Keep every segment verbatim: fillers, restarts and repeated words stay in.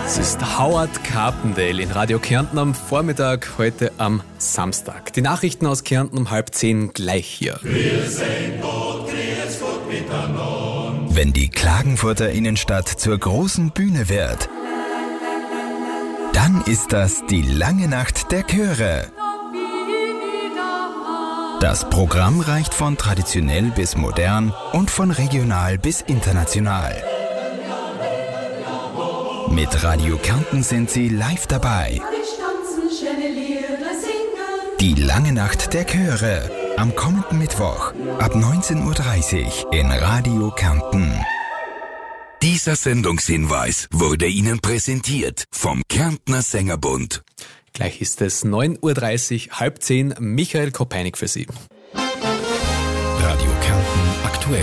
Es ist Howard Carpendale in Radio Kärnten am Vormittag, heute am Samstag. Die Nachrichten aus Kärnten um halb zehn gleich hier. Wenn die Klagenfurter Innenstadt zur großen Bühne wird, dann ist das die lange Nacht der Chöre. Das Programm reicht von traditionell bis modern und von regional bis international. Mit Radio Kärnten sind Sie live dabei. Die lange Nacht der Chöre am kommenden Mittwoch ab neunzehn Uhr dreißig in Radio Kärnten. Dieser Sendungshinweis wurde Ihnen präsentiert vom Kärntner Sängerbund. Gleich ist es neun Uhr dreißig, halb zehn, Michael Kopeinig für Sie. Radio Kärnten aktuell.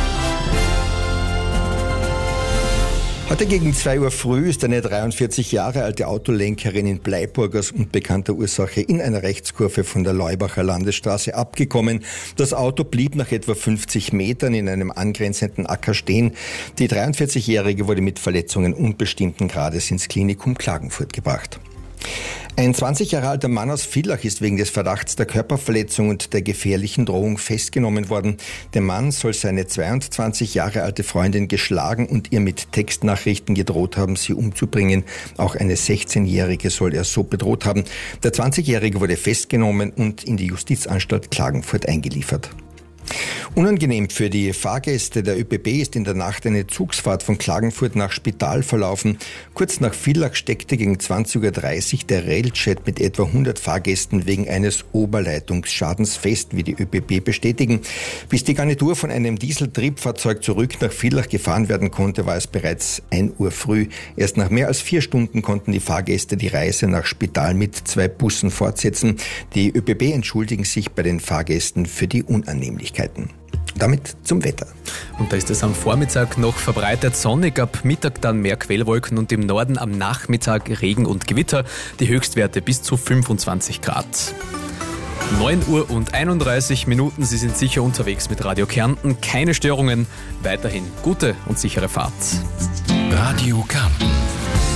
Heute gegen zwei Uhr früh ist eine dreiundvierzig Jahre alte Autolenkerin in Bleiburg aus unbekannter Ursache in einer Rechtskurve von der Leubacher Landesstraße abgekommen. Das Auto blieb nach etwa fünfzig Metern in einem angrenzenden Acker stehen. Die dreiundvierzigjährige wurde mit Verletzungen unbestimmten Grades ins Klinikum Klagenfurt gebracht. Ein zwanzig Jahre alter Mann aus Villach ist wegen des Verdachts der Körperverletzung und der gefährlichen Drohung festgenommen worden. Der Mann soll seine zweiundzwanzig Jahre alte Freundin geschlagen und ihr mit Textnachrichten gedroht haben, sie umzubringen. Auch eine sechzehnjährige soll er so bedroht haben. Der zwanzigjährige wurde festgenommen und in die Justizanstalt Klagenfurt eingeliefert. Unangenehm für die Fahrgäste der ÖBB ist in der Nacht eine Zugsfahrt von Klagenfurt nach Spital verlaufen. Kurz nach Villach steckte gegen zwanzig Uhr dreißig der Railjet mit etwa hundert Fahrgästen wegen eines Oberleitungsschadens fest, wie die ÖBB bestätigen. Bis die Garnitur von einem Dieseltriebfahrzeug zurück nach Villach gefahren werden konnte, war es bereits ein Uhr früh. Erst nach mehr als vier Stunden konnten die Fahrgäste die Reise nach Spital mit zwei Bussen fortsetzen. Die ÖBB entschuldigen sich bei den Fahrgästen für die Unannehmlichkeiten. Damit zum Wetter. Und da ist es am Vormittag noch verbreitet sonnig, ab Mittag dann mehr Quellwolken und im Norden am Nachmittag Regen und Gewitter. Die Höchstwerte bis zu fünfundzwanzig Grad. neun Uhr und einunddreißig Minuten, Sie sind sicher unterwegs mit Radio Kärnten. Keine Störungen, weiterhin gute und sichere Fahrt. Radio Kärnten.